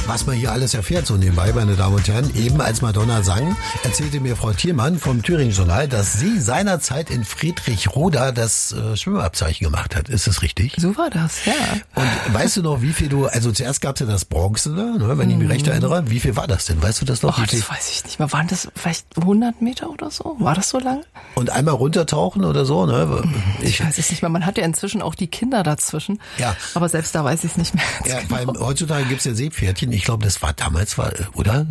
Was man hier alles erfährt, so nebenbei, meine Damen und Herren. Eben als Madonna sang, erzählte mir Frau Thielmann vom Thüringen Journal, dass sie seinerzeit in Friedrichroda das Schwimmabzeichen gemacht hat. Ist das richtig? So war das, ja. Und weißt du noch, wie viel also zuerst gab es ja das Bronze, ne, wenn ich mich recht erinnere. Wie viel war das denn? Weißt du das noch? Das weiß ich nicht mehr. Waren das vielleicht 100 Meter oder so? War das so lang? Und einmal runtertauchen oder so, ne? Ich weiß es nicht mehr. Man hat ja inzwischen auch die Kinder dazwischen. Ja. Aber selbst da weiß ich es nicht mehr. Ja, genau. Weil heutzutage gibt's ja Seepferdchen. Ich glaube, das war damals, oder?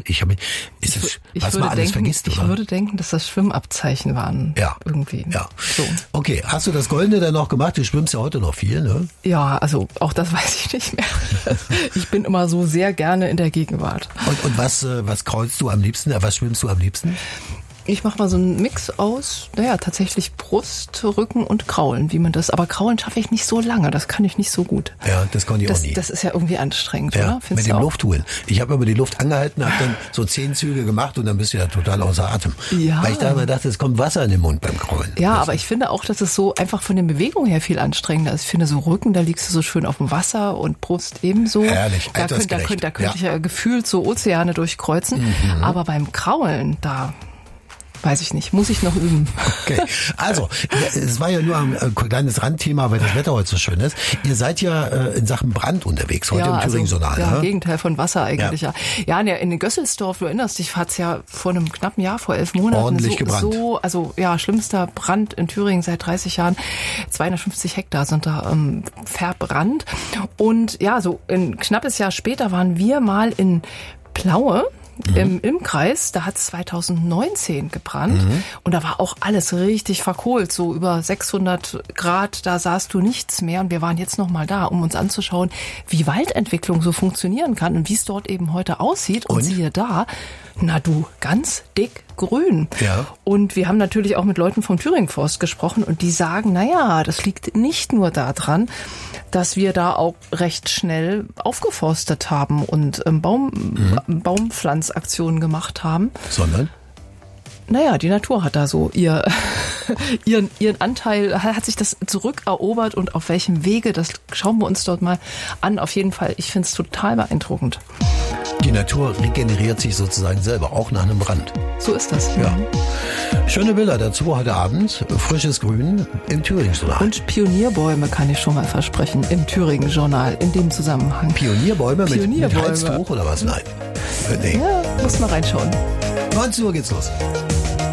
Was man alles vergisst, oder? Ich würde denken, dass das Schwimmabzeichen waren. Ja. Irgendwie. Ja. So. Okay, hast du das Goldene dann noch gemacht? Du schwimmst ja heute noch viel, ne? Ja, also auch das weiß ich nicht mehr. Ich bin immer so sehr gerne in der Gegenwart. Und was kreuzt du am liebsten? Was schwimmst du am liebsten? Ich mache mal so einen Mix aus, tatsächlich Brust, Rücken und Kraulen, aber Kraulen schaffe ich nicht so lange, das kann ich nicht so gut. Ja, das konnte ich auch nie. Das ist ja irgendwie anstrengend, ja, oder? Findest mit dem Luftholen. Ich habe immer die Luft angehalten, habe dann so 10 Züge gemacht und dann bist du ja total außer Atem. Ja. Weil ich da immer dachte, es kommt Wasser in den Mund beim Kraulen. Ja, aber ich finde auch, dass es so einfach von den Bewegungen her viel anstrengender ist. Ich finde so Rücken, da liegst du so schön auf dem Wasser und Brust ebenso. Herrlich, da könnte ich ja gefühlt so Ozeane durchkreuzen. Mhm. Aber beim Kraulen, da weiß ich nicht, muss ich noch üben. Okay, also, es war ja nur ein kleines Randthema, weil das Wetter heute so schön ist. Ihr seid ja in Sachen Brand unterwegs, heute im Thüringen Journal. Ja, Gegenteil von Wasser eigentlich. Ja, in Gösselsdorf, du erinnerst dich, hat es ja vor einem knappen Jahr, vor 11 Monaten ordentlich gebrannt. Schlimmster Brand in Thüringen seit 30 Jahren. 250 Hektar sind da verbrannt. Und ja, so ein knappes Jahr später waren wir mal in Plaue. Im Kreis, da hat es 2019 gebrannt und da war auch alles richtig verkohlt, so über 600 Grad, da sahst du nichts mehr und wir waren jetzt noch mal da, um uns anzuschauen, wie Waldentwicklung so funktionieren kann und wie es dort eben heute aussieht und siehe da, ganz dick grün. Ja. Und wir haben natürlich auch mit Leuten vom Thüringen-Forst gesprochen und die sagen, das liegt nicht nur daran, dass wir da auch recht schnell aufgeforstet haben und Baumpflanzaktionen gemacht haben. Sondern? Die Natur hat da so ihren Anteil, hat sich das zurückerobert und auf welchem Wege, das schauen wir uns dort mal an. Auf jeden Fall, ich finde es total beeindruckend. Die Natur regeneriert sich sozusagen selber, auch nach einem Brand. So ist das. Ja. Schöne Bilder dazu heute Abend, frisches Grün im Thüringen-Journal. Und Pionierbäume kann ich schon mal versprechen, im Thüringen-Journal, in dem Zusammenhang. Pionierbäume mit Halstuch oder was? Nein. Nee. Ja, muss mal reinschauen. 19 Uhr geht's los.